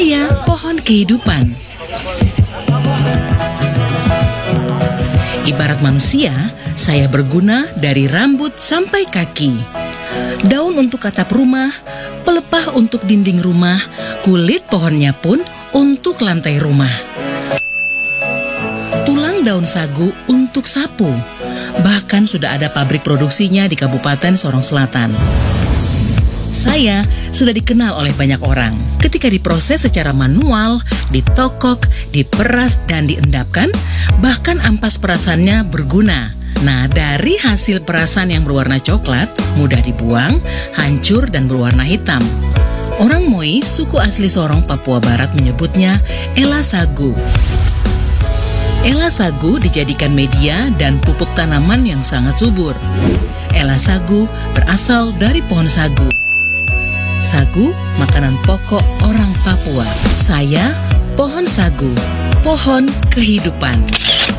Saya pohon kehidupan. Ibarat manusia, saya berguna dari rambut sampai kaki. Daun untuk atap rumah, pelepah untuk dinding rumah, kulit pohonnya pun untuk lantai rumah. Tulang daun sagu untuk sapu. Bahkan sudah ada pabrik produksinya di Kabupaten Sorong Selatan. Saya sudah dikenal oleh banyak orang ketika diproses secara manual, ditokok, diperas, dan diendapkan, bahkan ampas perasannya berguna. Nah, dari hasil perasan yang berwarna coklat, mudah dibuang, hancur, dan berwarna hitam. Orang Moi, suku asli Sorong, Papua Barat menyebutnya ela sagu. Ela sagu dijadikan media dan pupuk tanaman yang sangat subur. Ela sagu berasal dari pohon sagu. Sagu, makanan pokok orang Papua. Saya, pohon sagu, pohon kehidupan.